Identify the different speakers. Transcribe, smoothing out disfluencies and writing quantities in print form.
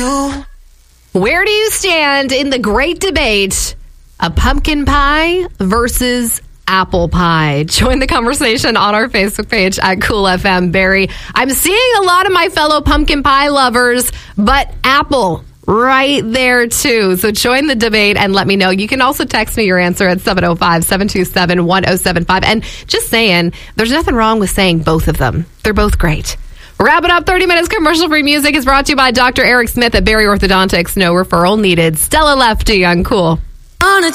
Speaker 1: you.
Speaker 2: Where do you stand in the great debate of pumpkin pie versus apple pie? Join the conversation on our Facebook page at Cool FM. Barry, I'm seeing a lot of my fellow pumpkin pie lovers, but apple right there too. So join the debate and let me know. You can also text me your answer at 705-727-1075. And just saying, there's nothing wrong with saying both of them. They're both great. Wrap it up. 30 minutes commercial-free music is brought to you by Dr. Eric Smith at Barry Orthodontics. No referral needed. Stella Lefty on Cool.
Speaker 1: On a